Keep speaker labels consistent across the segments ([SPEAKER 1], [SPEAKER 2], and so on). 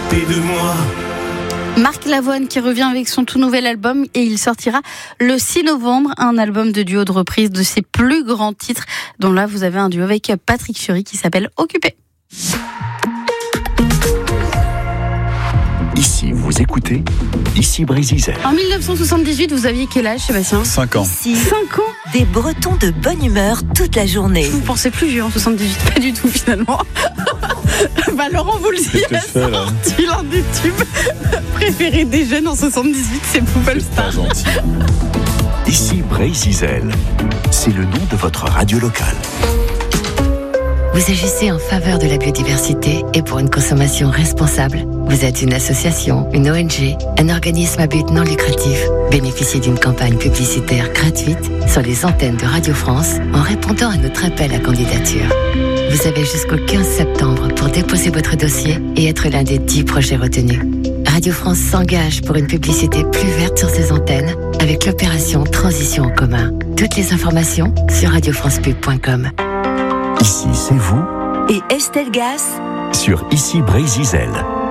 [SPEAKER 1] s'occuper de moi.
[SPEAKER 2] Marc Lavoine qui revient avec son tout nouvel album et il sortira le 6 novembre, un album de duo de reprise de ses plus grands titres, dont là vous avez un duo avec Patrick Fiori qui s'appelle Occupé.
[SPEAKER 3] Ici, vous écoutez Ici Brésil.
[SPEAKER 2] En 1978, vous aviez quel âge, Sébastien ?
[SPEAKER 4] 5 ans.
[SPEAKER 5] Ici,
[SPEAKER 2] 5 ans ?
[SPEAKER 5] des Bretons de bonne humeur toute la journée.
[SPEAKER 2] Vous pensez plus vieux en 78, pas du tout finalement. Bah Laurent vous le dit, a sorti l'un des tubes préférés des jeunes en 78, c'est Poupel Star.
[SPEAKER 4] Pas gentil.
[SPEAKER 3] Ici Brésil. C'est le nom de votre radio locale.
[SPEAKER 6] Vous agissez en faveur de la biodiversité et pour une consommation responsable. Vous êtes une association, une ONG, un organisme à but non lucratif. Bénéficiez d'une campagne publicitaire gratuite sur les antennes de Radio France en répondant à notre appel à candidature. Vous avez jusqu'au 15 septembre pour déposer votre dossier et être l'un des 10 projets retenus. Radio France s'engage pour une publicité plus verte sur ses antennes avec l'opération Transition en commun. Toutes les informations sur radiofrancepub.com.
[SPEAKER 3] Ici, c'est vous
[SPEAKER 5] Et Estelle Gas
[SPEAKER 3] sur Ici Brésil.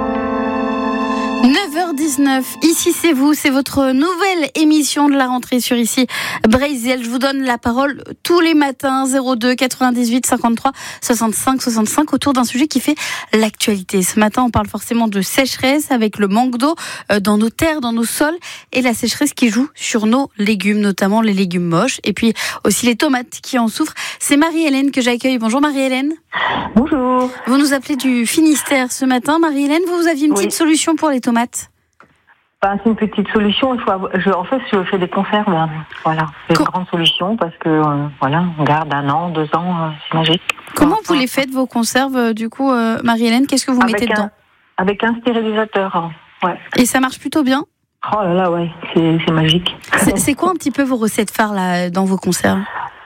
[SPEAKER 2] 9h19, ici c'est vous, c'est votre nouvelle émission de la rentrée sur Ici Brésil. Je vous donne la parole tous les matins, 02 98 53 65 65, autour d'un sujet qui fait l'actualité. Ce matin, on parle forcément de sécheresse avec le manque d'eau dans nos terres, dans nos sols, et la sécheresse qui joue sur nos légumes, notamment les légumes moches, et puis aussi les tomates qui en souffrent. C'est Marie-Hélène que j'accueille. Bonjour Marie-Hélène.
[SPEAKER 7] Bonjour.
[SPEAKER 2] Vous nous appelez du Finistère ce matin. Marie-Hélène, vous aviez une petite solution pour les tomates ?
[SPEAKER 7] C'est une petite solution. En fait, je fais des conserves. Voilà, c'est une grande solution parce que on garde 1 an, 2 ans, c'est magique.
[SPEAKER 2] Comment vous les faites vos conserves du coup, Marie-Hélène ? Qu'est-ce que vous mettez dedans ?
[SPEAKER 7] Avec un stérilisateur. Ouais.
[SPEAKER 2] Et ça marche plutôt bien ?
[SPEAKER 7] Oh là là, ouais, c'est magique.
[SPEAKER 2] C'est quoi un petit peu vos recettes phares là dans vos conserves ?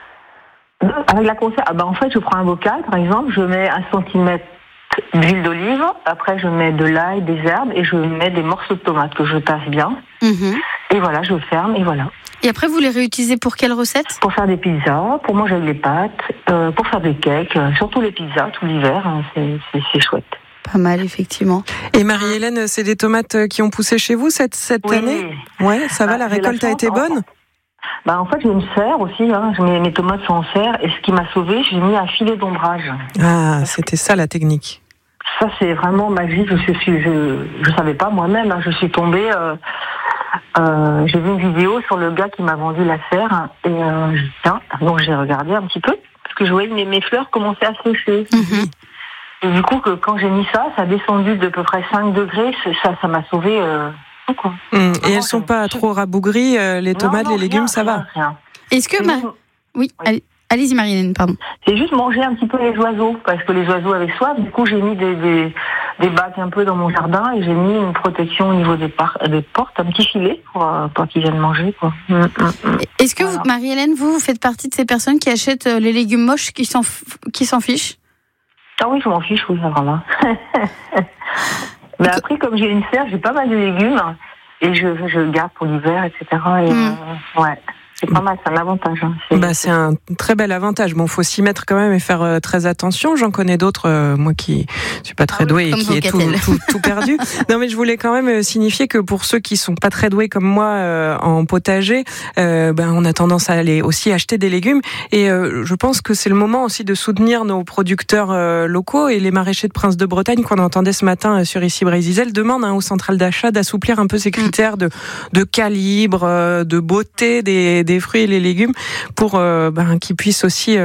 [SPEAKER 7] Avec la conserve, en fait, je prends un bocal, par exemple, je mets 1 centimètre d'huile d'olive, après je mets de l'ail, des herbes et je mets des morceaux de tomates que je tasse bien. Et voilà, je ferme et voilà.
[SPEAKER 2] Et après vous les réutilisez pour quelle recette ?
[SPEAKER 7] Pour faire des pizzas, pour manger avec les pâtes, pour faire des cakes, surtout les pizzas tout l'hiver, c'est chouette.
[SPEAKER 2] Pas mal, effectivement.
[SPEAKER 8] Et Marie-Hélène, c'est des tomates qui ont poussé chez vous cette année ? Ouais, ça va, la récolte a été bonne ?
[SPEAKER 7] En fait, j'ai une serre aussi. Mes tomates sont en serre. Et ce qui m'a sauvée, j'ai mis un filet d'ombrage.
[SPEAKER 8] Ah, c'était ça la technique.
[SPEAKER 7] Ça, c'est vraiment magique. Je savais pas moi-même. Je suis tombée. J'ai vu une vidéo sur le gars qui m'a vendu la serre. Et donc j'ai regardé un petit peu parce que je voyais mes fleurs commencer à sécher. Et du coup, quand j'ai mis ça, ça a descendu de peu près 5 degrés. Ça m'a sauvée.
[SPEAKER 8] Et elles sont pas trop rabougries, les tomates, les légumes, ça va.
[SPEAKER 7] Rien.
[SPEAKER 2] Est-ce que oui. Allez-y Marie-Hélène, pardon.
[SPEAKER 7] C'est juste manger un petit peu les oiseaux, parce que les oiseaux avaient soif. Du coup, j'ai mis des bacs un peu dans mon jardin et j'ai mis une protection au niveau des portes, un petit filet pour qu'ils viennent manger. Quoi.
[SPEAKER 2] Est-ce que vous, Marie-Hélène, vous faites partie de ces personnes qui achètent les légumes moches, qui s'en fichent ?
[SPEAKER 7] Ah oui, je m'en fiche, oui, vraiment. Mais après, comme j'ai une serre, j'ai pas mal de légumes et je garde pour l'hiver, etc. Et ouais. C'est pas mal, c'est un avantage.
[SPEAKER 8] C'est un très bel avantage. Bon, faut s'y mettre quand même et faire très attention. J'en connais d'autres, moi qui suis pas très douée et qui ai tout perdu. Non, mais je voulais quand même signifier que pour ceux qui sont pas très doués comme moi en potager, on a tendance à aller aussi acheter des légumes. Et je pense que c'est le moment aussi de soutenir nos producteurs locaux et les maraîchers de Prince de Bretagne qu'on entendait ce matin sur Ici Brésil demandent aux centrales d'achat d'assouplir un peu ces critères de calibre, de beauté des fruits et les légumes pour qu'ils puissent aussi